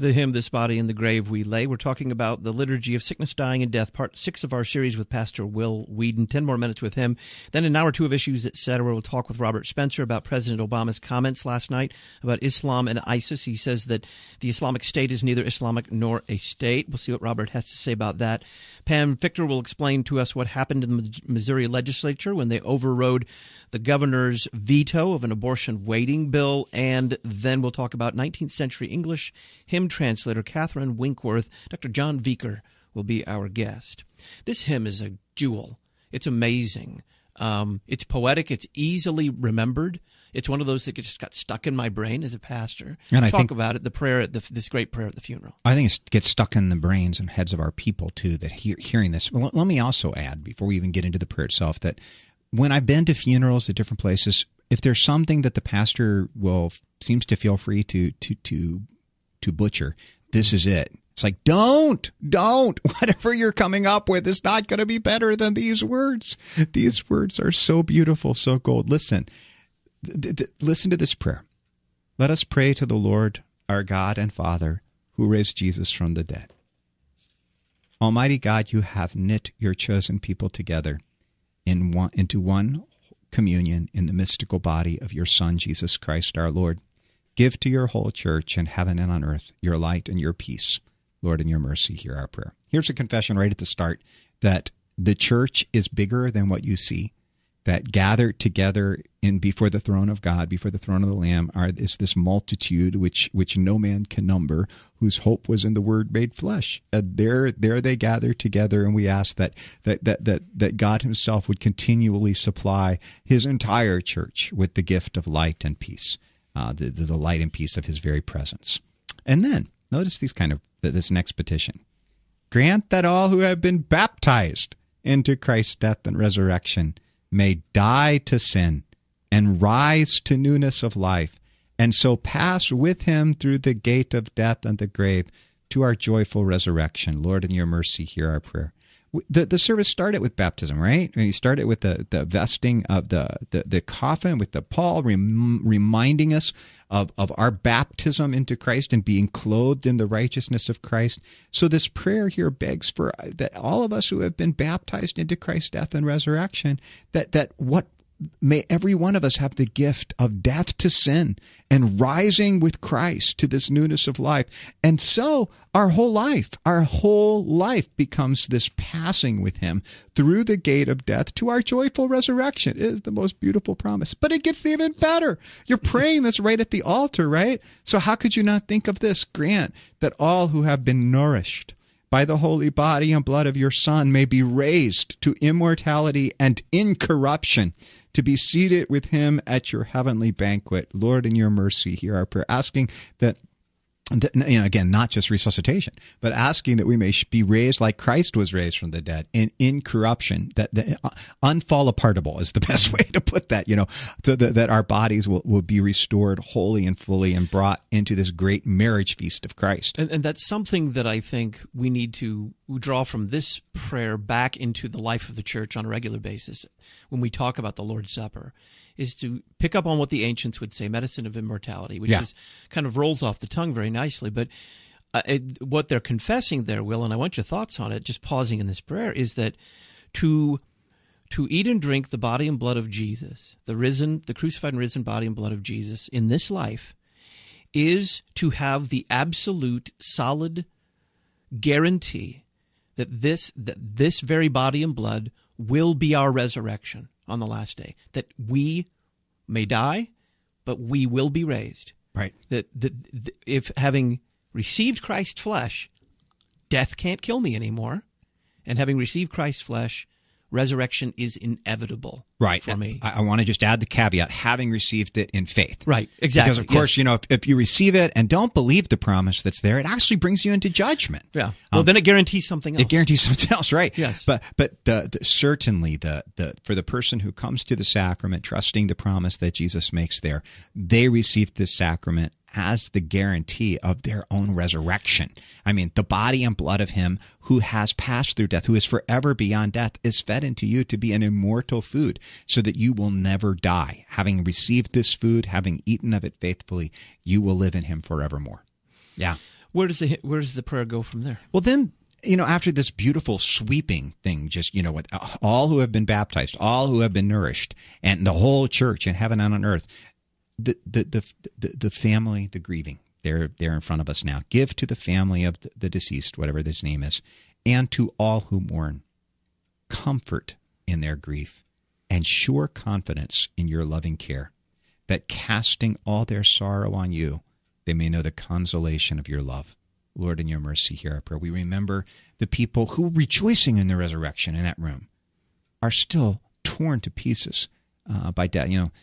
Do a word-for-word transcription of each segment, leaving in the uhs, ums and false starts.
The hymn, This Body in the Grave We Lay. We're talking about the liturgy of sickness, dying, and death, part six of our series with Pastor Will Whedon. Ten more minutes with him. Then an hour or two of Issues, et cetera. We'll talk with Robert Spencer about President Obama's comments last night about Islam and ISIS. He says that the Islamic State is neither Islamic nor a state. We'll see what Robert has to say about that. Pam Victor will explain to us what happened in the Missouri legislature when they overrode the governor's veto of an abortion waiting bill. And then we'll talk about nineteenth century English hymn translator Catherine Winkworth. Doctor John Vicker will be our guest. This hymn is a jewel. It's amazing. Um, it's poetic. It's easily remembered. It's one of those that just got stuck in my brain as a pastor. And I Talk think, about it, the prayer, at the, this great prayer at the funeral. I think it gets stuck in the brains and heads of our people, too, that hear, hearing this. Well, let me also add, before we even get into the prayer itself, that when I've been to funerals at different places, if there's something that the pastor will seems to feel free to to to to butcher, this is it. It's like, don't, don't, whatever you're coming up with is not going to be better than these words. These words are so beautiful, so gold. Listen, th- th- listen to this prayer. Let us pray to the Lord, our God and Father, who raised Jesus from the dead. Almighty God, you have knit your chosen people together in one, into one communion in the mystical body of your Son, Jesus Christ, our Lord. Give to your whole church in heaven and on earth your light and your peace. Lord, in your mercy, hear our prayer. Here's a confession right at the start that the church is bigger than what you see, that gathered together in before the throne of God, before the throne of the Lamb, are is this multitude which which no man can number, whose hope was in the Word made flesh. And there there they gather together, and we ask that that that that that God Himself would continually supply His entire church with the gift of light and peace, uh, the, the the light and peace of His very presence. And then notice these kind of this next petition: grant that all who have been baptized into Christ's death and resurrection may die to sin and rise to newness of life, and so pass with him through the gate of death and the grave to our joyful resurrection. Lord, in your mercy, hear our prayer. The, the service started with baptism, right? And he started with the, the vesting of the, the, the coffin, with the Paul rem, reminding us of, of our baptism into Christ and being clothed in the righteousness of Christ. So this prayer here begs for that all of us who have been baptized into Christ's death and resurrection, that, that what may every one of us have the gift of death to sin and rising with Christ to this newness of life. And so our whole life, our whole life becomes this passing with him through the gate of death to our joyful resurrection. It is the most beautiful promise. But it gets even better. You're praying this right at the altar, right? So how could you not think of this? Grant that all who have been nourished by the holy body and blood of your Son may be raised to immortality and incorruption, to be seated with him at your heavenly banquet. Lord, in your mercy, hear our prayer, asking that, that you know, again, not just resuscitation, but asking that we may be raised like Christ was raised from the dead, in incorruption, that the uh, unfall apartable is the best way to put that, you know, so that, that our bodies will, will be restored wholly and fully and brought into this great marriage feast of Christ. And, and that's something that I think we need to draw from this prayer back into the life of the church on a regular basis when we talk about the Lord's Supper, is to pick up on what the ancients would say, medicine of immortality, which yeah. is kind of rolls off the tongue very nicely. But uh, it, what they're confessing there, Will, and I want your thoughts on it, just pausing in this prayer, is that to to eat and drink the body and blood of Jesus, the risen, the crucified and risen body and blood of Jesus in this life, is to have the absolute solid guarantee that this that this very body and blood will be our resurrection on the last day, that we may die, but we will be raised. Right. That, that, that if having received Christ's flesh, death can't kill me anymore, and having received Christ's flesh, resurrection is inevitable right. for me. I, I want to just add the caveat, having received it in faith. Right, exactly. Because, of course, yes. you know, if, if you receive it and don't believe the promise that's there, it actually brings you into judgment. Yeah. Well, um, then it guarantees something else. It guarantees something else, right? Yes. But but the, the, certainly, the, the for the person who comes to the sacrament, trusting the promise that Jesus makes there, they receive this sacrament as the guarantee of their own resurrection. I mean, the body and blood of him who has passed through death, who is forever beyond death, is fed into you to be an immortal food so that you will never die. Having received this food, having eaten of it faithfully, you will live in him forevermore. Yeah. Where does the where does the prayer go from there? Well, then, you know, after this beautiful sweeping thing, just, you know, with all who have been baptized, all who have been nourished, and the whole church in heaven and on earth, the the the the, the family, the grieving, they're they're in front of us now. Give to the family of the, the deceased, whatever this name is, and to all who mourn, comfort in their grief, and sure confidence in your loving care, that casting all their sorrow on you, they may know the consolation of your love. Lord, in your mercy, hear our prayer. We remember the people who, rejoicing in the resurrection in that room, are still torn to pieces uh, by death. You know,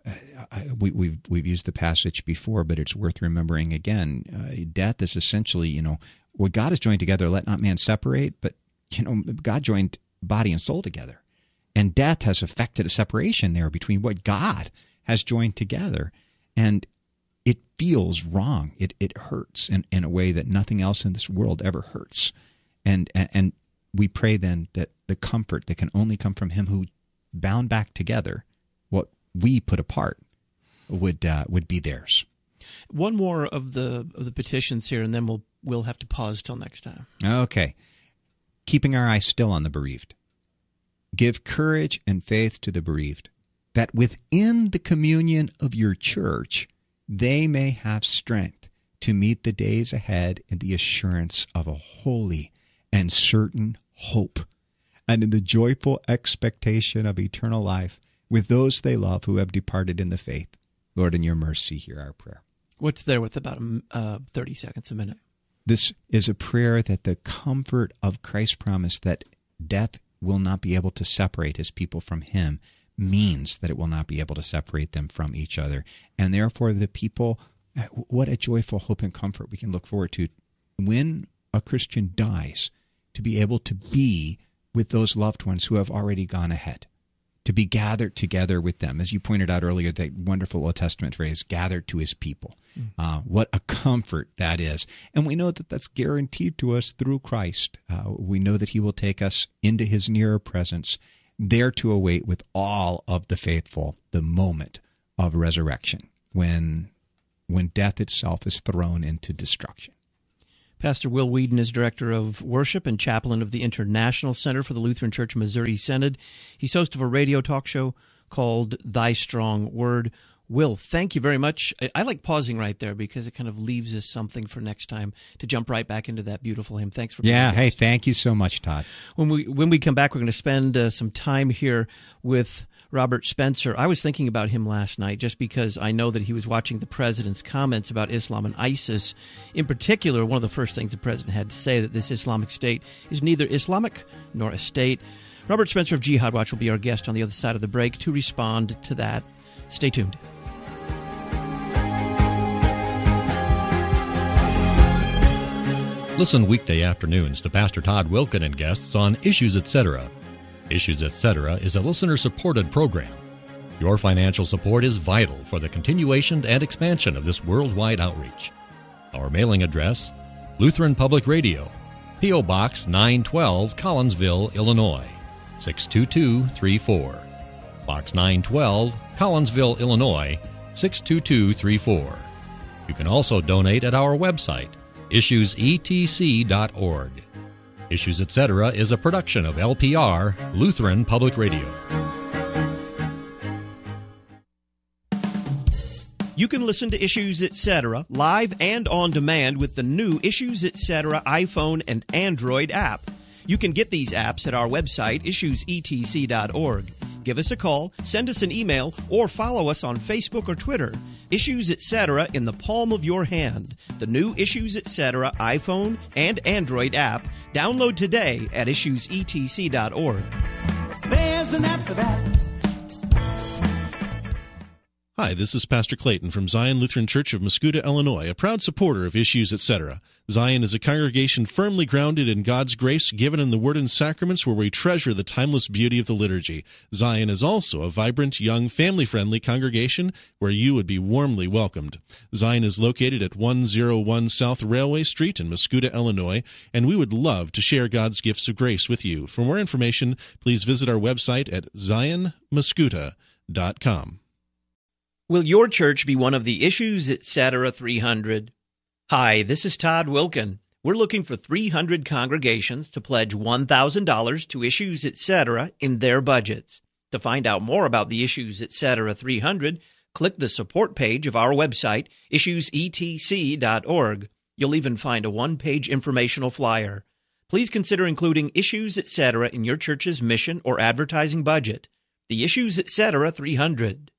I, we, we've we've used the passage before, but it's worth remembering again. Uh, death is essentially, you know, what God has joined together, let not man separate. But, you know, God joined body and soul together. And death has affected a separation there between what God has joined together. And it feels wrong. It it hurts in, in a way that nothing else in this world ever hurts. And, and and we pray then that the comfort that can only come from him who bound back together what we put apart would uh, would be theirs. One more of the of the petitions here, and then we'll we'll have to pause till next time. Okay. Keeping our eyes still on the bereaved. Give courage and faith to the bereaved, that within the communion of your church they may have strength to meet the days ahead in the assurance of a holy and certain hope, and in the joyful expectation of eternal life with those they love who have departed in the faith. Lord, in your mercy, hear our prayer. What's there with about uh, thirty seconds a minute? This is a prayer that the comfort of Christ's promise that death will not be able to separate his people from him means that it will not be able to separate them from each other. And therefore, the people, what a joyful hope and comfort we can look forward to when a Christian dies, to be able to be with those loved ones who have already gone ahead, to be gathered together with them. As you pointed out earlier, that wonderful Old Testament phrase, gathered to his people. Mm. Uh, what a comfort that is. And we know that that's guaranteed to us through Christ. Uh, we know that he will take us into his nearer presence, there to await with all of the faithful the moment of resurrection, when when death itself is thrown into destruction. Pastor Will Weedon is Director of Worship and Chaplain of the International Center for the Lutheran Church Missouri Synod. He's host of a radio talk show called Thy Strong Word. Will, thank you very much. I, I like pausing right there because it kind of leaves us something for next time to jump right back into that beautiful hymn. Thanks for being Yeah, here. Hey, thank you so much, Todd. When we when we come back, we're going to spend uh, some time here with Robert Spencer. I was thinking about him last night just because I know that he was watching the president's comments about Islam and ISIS. In particular, one of the first things the president had to say, that this Islamic State is neither Islamic nor a state. Robert Spencer of Jihad Watch will be our guest on the other side of the break to respond to that. Stay tuned. Listen weekday afternoons to Pastor Todd Wilken and guests on Issues Etc. Issues Etc. is a listener-supported program. Your financial support is vital for the continuation and expansion of this worldwide outreach. Our mailing address, Lutheran Public Radio, P O. Box nine twelve, Collinsville, Illinois, six two two three four. Box nine twelve, Collinsville, Illinois, six two two three four. You can also donate at our website, issues e t c dot org. Issues Etc. is a production of L P R, Lutheran Public Radio. You can listen to Issues Etc. live and on demand with the new Issues Etc. iPhone and Android app. You can get these apps at our website, issues e t c dot org. Give us a call, send us an email, or follow us on Facebook or Twitter. Issues Etc. in the palm of your hand. The new Issues Etc. iPhone and Android app. Download today at issues e t c dot org. There's an app for that. Hi, this is Pastor Clayton from Zion Lutheran Church of Muscuda, Illinois, a proud supporter of Issues Etc. Zion is a congregation firmly grounded in God's grace given in the Word and Sacraments, where we treasure the timeless beauty of the liturgy. Zion is also a vibrant, young, family-friendly congregation where you would be warmly welcomed. Zion is located at one oh one South Railway Street in Muscuda, Illinois, and we would love to share God's gifts of grace with you. For more information, please visit our website at zion muscuda dot com. Will your church be one of the Issues Etc. three hundred? Hi, this is Todd Wilkin. We're looking for three hundred congregations to pledge one thousand dollars to Issues Etc. in their budgets. To find out more about the Issues Etc. three hundred, click the support page of our website, issues e t c dot org. You'll even find a one-page informational flyer. Please consider including Issues Etc. in your church's mission or advertising budget. The Issues Etc. three hundred.